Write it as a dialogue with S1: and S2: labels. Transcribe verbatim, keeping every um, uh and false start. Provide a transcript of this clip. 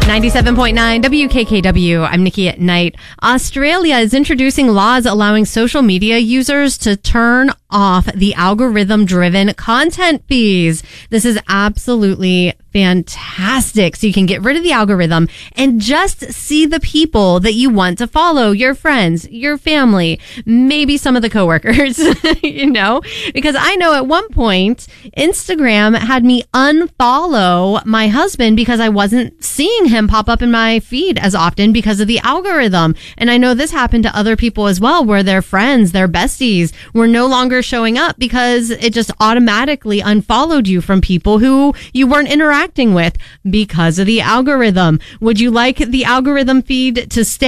S1: ninety-seven point nine W K K W. I'm Nikki at Night. Australia is introducing laws allowing social media users to turn off the algorithm-driven content fees. This is absolutely fantastic. So you can get rid of the algorithm and just see the people that you want to follow, your friends, your family, maybe some of the coworkers, you know, because I know at one point Instagram had me unfollow my husband because I wasn't seeing him pop up in my feed as often because of the algorithm. And I know this happened to other people as well, where their friends, their besties were no longer showing up because it just automatically unfollowed you from people who you weren't interacting with because of the algorithm. Would you like the algorithm feed to stay